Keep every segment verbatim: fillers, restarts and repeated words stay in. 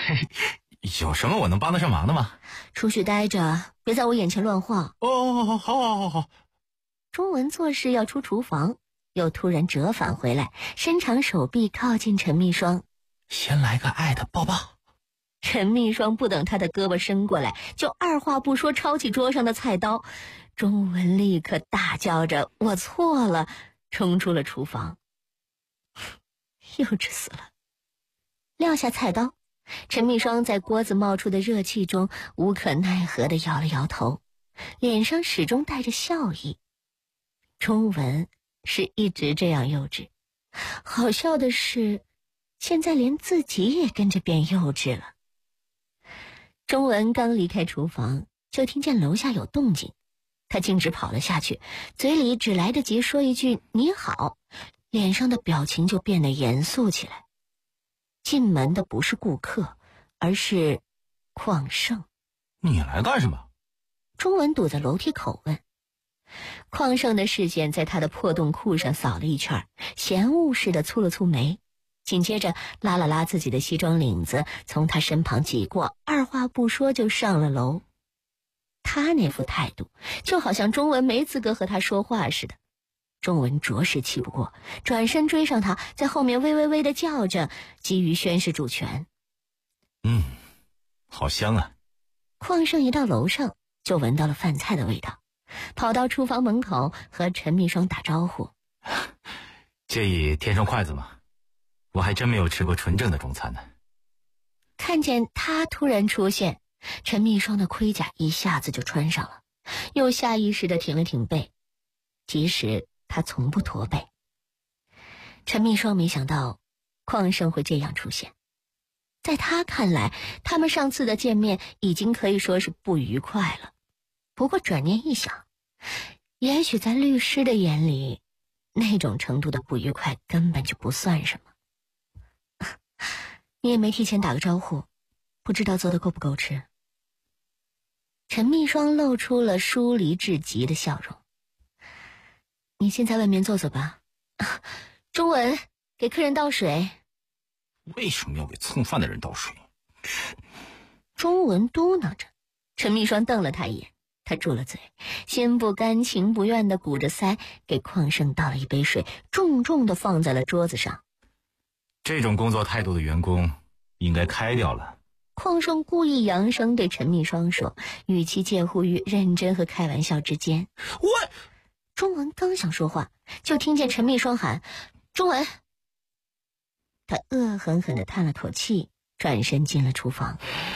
有什么我能帮得上忙的吗？ 出去待着，别在我眼前乱晃。 哦，好好好好好。 钟文做事要出厨房，又突然折返回来，伸长手臂靠近陈秘霜。 先来个爱的抱抱。 陈秘霜不等他的胳膊伸过来，就二话不说抄起桌上的菜刀。钟文立刻大叫着我错了，冲出了厨房。幼稚死了。撂下菜刀，陈秘霜在锅子冒出的热气中无可奈何地摇了摇头，脸上始终带着笑意。钟文是一直这样幼稚，好笑的是现在连自己也跟着变幼稚了。钟文刚离开厨房，就听见楼下有动静，他径直跑了下去，嘴里只来得及说一句你好，脸上的表情就变得严肃起来。进门的不是顾客，而是邝胜。 你来干什么？ 钟文堵在楼梯口问。邝胜的视线在他的破洞裤上扫了一圈，嫌恶似的蹙了蹙眉，紧接着拉了拉自己的西装领子，从他身旁挤过，二话不说就上了楼。他那副态度就好像钟文没资格和他说话似的。钟文着实气不过，转身追上他，在后面微微微地叫着，急于宣示主权。 嗯，好香啊。 邝胜一到楼上就闻到了饭菜的味道，跑到厨房门口和陈秘霜打招呼。 介意添双筷子吗？我还真没有吃过纯正的中餐呢。 看见他突然出现，陈秘霜的盔甲一下子就穿上了，又下意识地挺了挺背。其实他从不驼背。陈秘霜没想到邝胜会这样出现，在他看来，他们上次的见面已经可以说是不愉快了。不过转念一想，也许在律师的眼里，那种程度的不愉快根本就不算什么。你也没提前打个招呼，不知道做的够不够吃。陈秘霜露出了疏离至极的笑容。你先在外面坐坐吧。钟文，给客人倒水。 为什么要给蹭饭的人倒水？ 钟文嘟囔着。陈秘霜瞪了他一眼，他住了嘴，心不甘情不愿地鼓着腮，给邝胜倒了一杯水，重重地放在了桌子上。 这种工作态度的员工应该开掉了。 邝胜故意扬声对陈秘霜说，语气介乎于认真和开玩笑之间。 我钟文刚想说话，就听见陈秘霜喊钟文。他恶狠狠地叹了口气，转身进了厨房。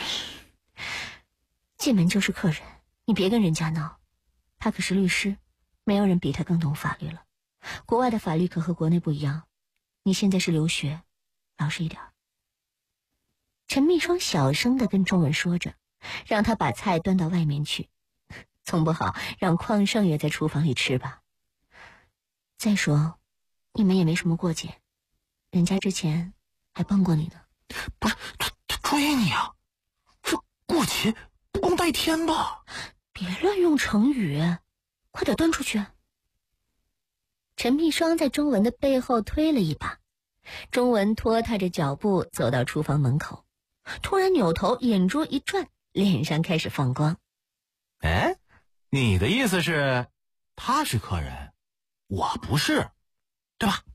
进门就是客人，你别跟人家闹。他可是律师，没有人比他更懂法律了。国外的法律可和国内不一样，你现在是留学，老实一点。陈秘霜小声地跟钟文说着，让他把菜端到外面去，总不好让邝胜也在厨房里吃吧。再说你们也没什么过节，人家之前还帮过你呢。 不是，他他追你啊，这过节不共戴天吧？ 别乱用成语，快点端出去。陈秘霜在钟文的背后推了一把，钟文拖沓着脚步走到厨房门口，突然扭头眼珠一转，脸上开始放光。 哎，你的意思是他是客人，我不是，对吧？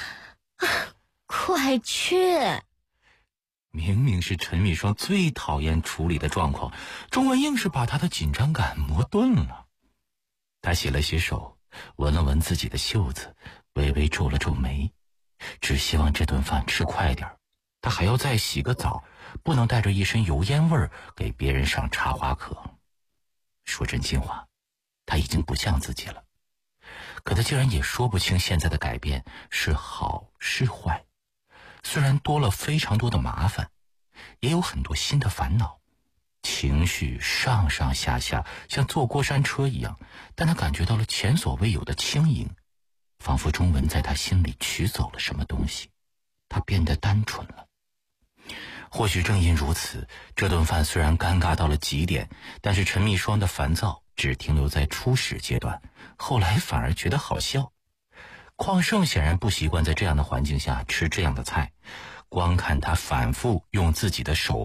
快去！ 明明是陈秘霜最讨厌处理的状况，钟文硬是把他的紧张感磨钝了。他洗了洗手，闻了闻自己的袖子，微微皱了皱眉，只希望这顿饭吃快点，他还要再洗个澡，不能带着一身油烟味儿给别人上茶花课。说真心话，他已经不像自己了，可他竟然也说不清现在的改变是好是坏。虽然多了非常多的麻烦，也有很多新的烦恼，情绪上上下下像坐过山车一样，但他感觉到了前所未有的轻盈，仿佛钟文在他心里取走了什么东西，他变得单纯了。或许正因如此，这顿饭虽然尴尬到了极点，但是陈秘霜的烦躁只停留在初始阶段，后来反而觉得好笑。邝胜显然不习惯在这样的环境下吃这样的菜，光看他反复用自己的手